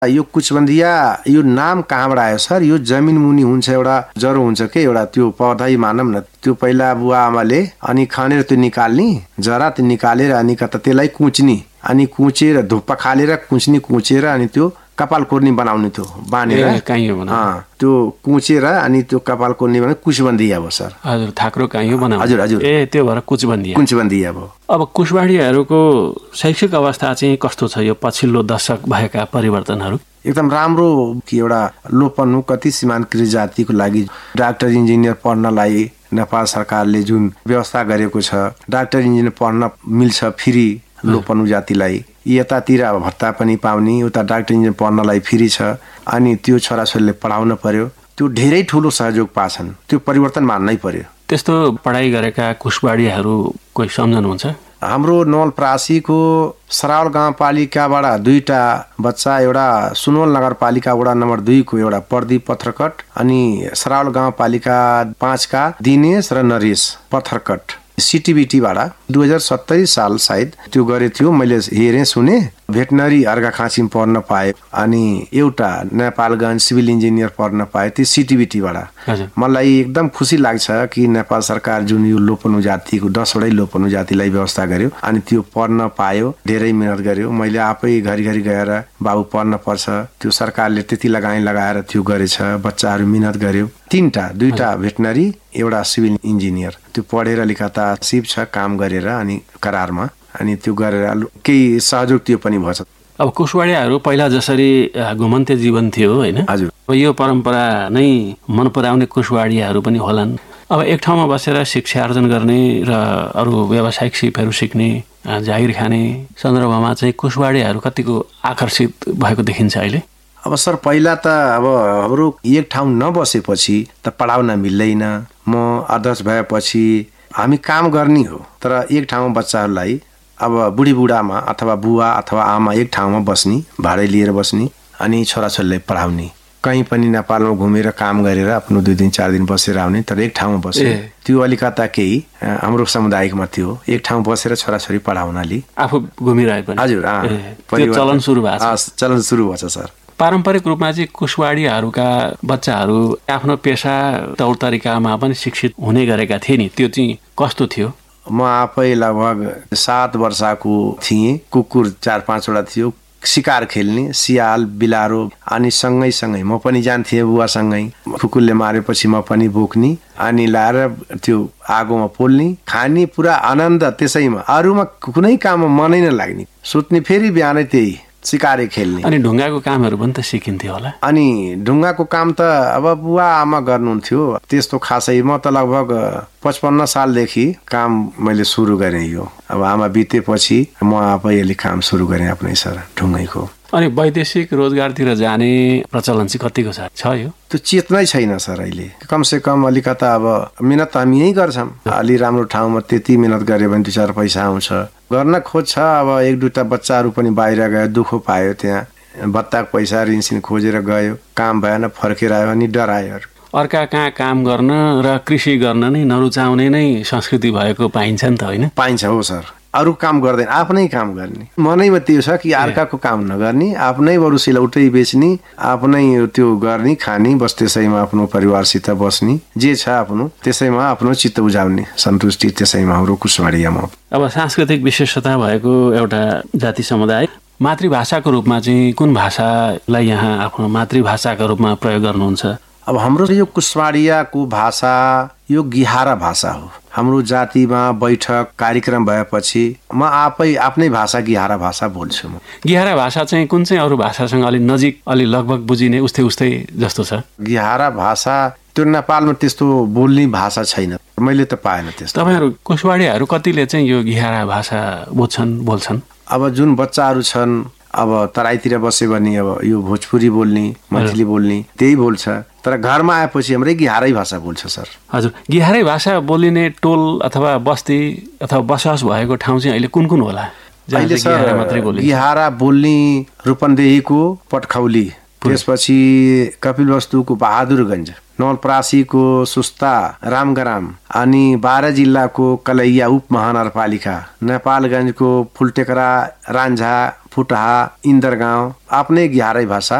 यो कुचबन्दिया यो नाम कहाँबाट आयो सर? यो जमिन मुनि हुन्छ एउटा जरो हुन्छ के एउटा त्यो पौधै मानौँ न, त्यो पहिला बुवा आमाले अनि खनेर त्यो निकाल्ने जरा, त्यो निकालेर अनि कता त्यसलाई कुच्ने, अनि कुचेर धुप्पा खालेर कुचेर अनि त्यो कपाल कोर्नी बनाउने, त्यो बानेर त्यो कुचेर अनि त्यो कपाल कोर्नी भने कुचबन्दिया भयो सर। हजुर, थाक्रो काइयो बनाउने। हजुर हजुर, त्यो भएर कुचबन्दिया भयो। अब कुशवाडीहरूको शैक्षिक अवस्था चाहिँ कस्तो छ यो पछिल्लो दशक भएका परिवर्तनहरू? एकदम राम्रो कि एउटा लोपन्नु कति सीमान्तकृत जातिको लागि डाक्टर इन्जिनियर पढ्नलाई नेपाल सरकारले जुन व्यवस्था गरेको छ, डाक्टर इन्जिनियर पढ्न मिल्छ फ्री लोपन्नु जातिलाई, यतातिर भत्ता पनि पाउने, उता डाक्टर इन्जिनियर पढ्नलाई फ्री छ, अनि त्यो छोराछोरीले पढाउन पर्यो, त्यो धेरै ठुलो सहयोग पाछन्, त्यो परिवर्तन मान्नै पर्यो। त्यस्तो पढाइ गरेका कुशवाडीहरू कोही सम्झनुहुन्छ? हाम्रो नवलपरासीको सरावल गाउँपालिकाबाट 2टा बच्चा, एउटा सुनवल नगरपालिका वडा नम्बर 2 को एउटा प्रदीप पत्थरकट अनि सरावल गाउँपालिका 5 का दिनेश र नरेश पत्थरकट सिटिबिटीबाट 2070 साल सायद त्यो गरे थियो। मैले हेरेँ सुने, भेटनरी अर्घाखाँचीमा पढ्न पाए, अनि एउटा नेपालगञ्ज सिभिल इन्जिनियर पढ्न पाए त्यो सिटिबिटीबाट। मलाई एकदम खुसी लाग्छ कि नेपाल सरकार जुन यो लोपन्नु जातिको 10वटै लोपन्नु जातिलाई व्यवस्था गर्यो अनि त्यो पढ्न पायो, धेरै मिहिनेत गर्यो। मैले आफै घरिघरि गएर बाबु पढ्न पर्छ, त्यो सरकारले त्यति लगाएर त्यो गरेछ, बच्चाहरू मिहिनेत गर्यो। 2टा भेटनरी, एउटा सिभिल इन्जिनियर, त्यो पढेर अलिकता सिप छ काम गरेर अनि करारमा, अनि त्यो गरेर केही सहयोग त्यो पनि भएछ। अब कुशवाडीहरू पहिला जसरी घुमन्ते जीवन थियो होइन, हजुर, यो परम्परा नै मन पराउने कुशवाडीहरू पनि होलान्। अब एक ठाउँमा बसेर शिक्षा आर्जन गर्ने र अरू व्यावसायिक सिपहरू सिक्ने, जागिर खाने सन्दर्भमा चाहिँ कुशवाडीहरू कतिको आकर्षित भएको देखिन्छ अहिले? अब सर पहिला त अब हाम्रो एक ठाउँ नबसेपछि त पढाउन मिल्दैन। म अध्यक्ष भएपछि हामी काम गर्ने हो, तर एक ठाउँमा बच्चाहरूलाई अब बुढीबुढामा अथवा बुवा अथवा आमा एक ठाउँमा बस्ने, भाडै लिएर बस्ने, अनि छोराछोरीलाई पढाउने, कहीँ पनि नेपालमा घुमेर काम गरेर आफ्नो 2 दिन 4 दिन बसेर आउने, तर एक ठाउँमा बस्ने, त्यो अलिकता केही हाम्रो समुदायमा थियो। एक ठाउँ बसेर छोराछोरी पढाउनाले आफू घुमिरहे पनि। हजुर, चलन सुरु भएको छ सर। पारम्परिक रूपमा चाहिँ कुशवाडीहरूका बच्चाहरू आफ्नो पेसा तौर तरिकामा पनि शिक्षित हुने गरेका थिए नि, त्यो चाहिँ कस्तो थियो? म आफै लगभग 7 वर्षको थिएँ। कुकुर 4-5वटा थियो, शिकार खेल्ने, सियाल बिलारो, अनि सँगै म पनि जान्थेँ बुवासँगै। कुकुरले मारेपछि म पनि बोक्ने, अनि लाएर त्यो आगोमा पोल्ने, खाने, पुरा आनन्द त्यसैमा। अरूमा कुनै काममा मनै नलाग्ने, सुत्ने, फेरि बिहानै त्यही सिकारे खेल्ने। अनि ढुङ्गाको कामहरू पनि त सिकिन्थ्यो होला? अनि ढुङ्गाको काम त अब बुवा आमा गर्नुहुन्थ्यो, त्यस्तो खासै। म त लगभग 55 सालदेखि काम मैले सुरु गरेँ यो। अब आमा बितेपछि म आफै अलि काम सुरु गरेँ आफ्नै सर ढुङ्गैको। अनि वैदेशिक रोजगारतिर जाने प्रचलन चाहिँ कतिको छ यो? त्यो चेतनै छैन सर अहिले। कमसे कम अलिकता अब मिहिनेत हामी यहीँ गर्छौँ, अलि राम्रो ठाउँमा त्यति मिहिनेत गऱ्यो भने 2-4 पैसा आउँछ, गर्न खोज्छ। अब 1-2टा बच्चाहरू पनि बाहिर गयो, दुःख पायो, त्यहाँ भत्ताको पैसा ऋणसिन खोजेर गयो, काम भएन, फर्केर आयो अनि डरायो। अर्का कहाँ काम गर्न र कृषि गर्न नै नरुचाउने नै संस्कृति भएको पाइन्छ नि त होइन? पाइन्छ हो सर। अरू काम गर्दैन, आफ्नै काम गर्ने मनैमा त्यो छ कि अर्काको काम नगर्ने, आफ्नै बरु सिलौटै बेच्ने, आफ्नै त्यो गर्ने, खाने, बस त्यसैमा आफ्नो परिवारसित बस्ने, जे छ आफ्नो त्यसैमा आफ्नो चित्त बुझाउने, सन्तुष्टि त्यसैमा हाम्रो कुशवाडीमा। अब सांस्कृतिक विशेषता भएको एउटा जाति समुदाय, मातृभाषाको रूपमा चाहिँ कुन भाषालाई यहाँ आफ्नो मातृभाषाको रूपमा प्रयोग गर्नुहुन्छ? अब हाम्रो यो कुशवाडीको भाषा यो गिहारा भाषा हो। हाम्रो जातिमा बैठक कार्यक्रम भएपछि म आफ्नै भाषा गिहारा भाषा बोल्छु। म गिहारा भाषा चाहिँ कुन चाहिँ अरू भाषासँग अलि नजिक, अलि लगभग बुझिने उस्तै जस्तो छ? गिहारा भाषा त्यो नेपालमा त्यस्तो बोल्ने भाषा छैन, मैले त पाएन त्यस्तो। तपाईहरु कुशवाडीहरू कतिले चाहिँ यो गिहारा भाषा बोल्छन्? अब जुन बच्चाहरू छन्, अब तराईतिर बस्यो भने अब यो भोजपुरी बोल्ने, मैथिली बोल्ने त्यही बोल्छ, तर घरमा आएपछि हाम्रै गिहारै भाषा बोल्छ सर। हजुर, गिहारै भाषा बोलिने टोल अथवा बस्ती अथवा बसोबास भएको ठाउँ चाहिँ अहिले कुन कुन होला? अहिले सर गिहारा बोल्ने रूपन्देहीको पटखौली, त्यसपछि कपिलवस्तुको बहादुरगञ्ज, नवलपरासीको सुस्ता, रामगराम अनि बारा जिल्लाको कलैया उपमहानगरपालिका, नेपालगञ्जको फुलटेकरा, रान्झा, फुटहा, इन्दरगाउँ आफ्नै ग्यारै भाषा